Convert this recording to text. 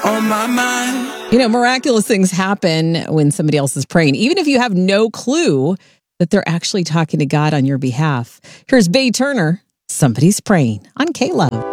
on my mind. You know, miraculous things happen when somebody else is praying, even if you have no clue that they're actually talking to God on your behalf. Here's Bay Turner. Somebody's praying on K-Love.